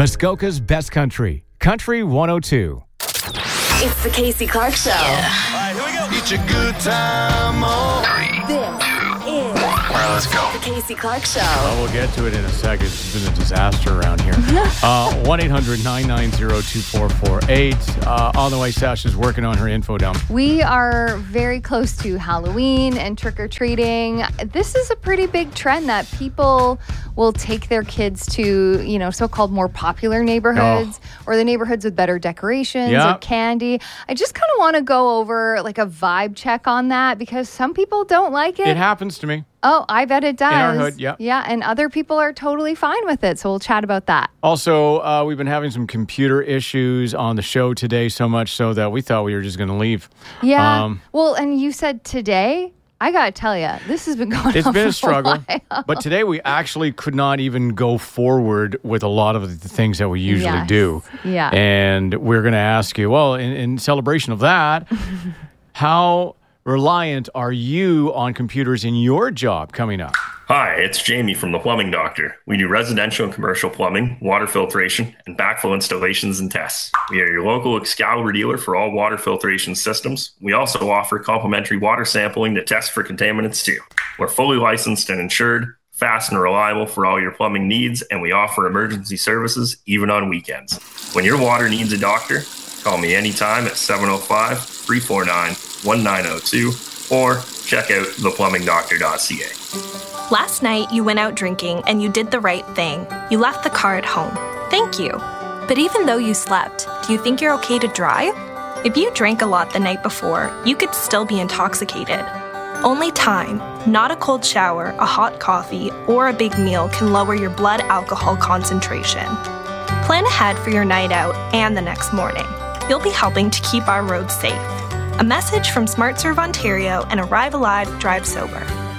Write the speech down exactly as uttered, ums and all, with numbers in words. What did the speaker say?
Muskoka's best country, Country one oh two. It's the Casey Clark Show. Yeah. All right, here we go. It's a good time. Oh. This is All right, let's go. the Casey Clark Show. Oh, we'll get to it in a second. It's been a disaster around here. uh, one eight hundred nine nine zero two four four eight. Uh, on the way, Sasha's working on her info dump. We are very close to Halloween and trick-or-treating. This is a pretty big trend that people will take their kids to, you know, so-called more popular neighborhoods Oh. or the neighborhoods with better decorations Yeah. or candy. I just kind of want to go over like a vibe check on that because some people don't like it. It happens to me. Oh, I bet it does. In our hood, yeah. Yeah, and other people are totally fine with it. So we'll chat about that. Also, uh, we've been having some computer issues on the show today, so much so that we thought we were just going to leave. Yeah. Um, well, and you said today. I got to tell you, this has been going It's on been for a struggle, while. but today we actually could not even go forward with a lot of the things that we usually Yes. do. Yeah. And we're going to ask you, well, in, in celebration of that, how reliant are you on computers in your job coming up? Hi, it's Jamie from The Plumbing Doctor. We do residential and commercial plumbing, water filtration, and backflow installations and tests. We are your local Excalibur dealer for all water filtration systems. We also offer complimentary water sampling to test for contaminants too. We're fully licensed and insured, fast and reliable for all your plumbing needs, and we offer emergency services even on weekends. When your water needs a doctor, call me anytime at seven oh five, three four nine, one nine oh two or check out the plumbing doctor dot c a. Last night, you went out drinking and you did the right thing. You left the car at home. Thank you. But even though you slept, do you think you're okay to drive? If you drank a lot the night before, you could still be intoxicated. Only time, not a cold shower, a hot coffee, or a big meal can lower your blood alcohol concentration. Plan ahead for your night out and the next morning. You'll be helping to keep our roads safe. A message from SmartServe Ontario and Arrive Alive, Drive Sober.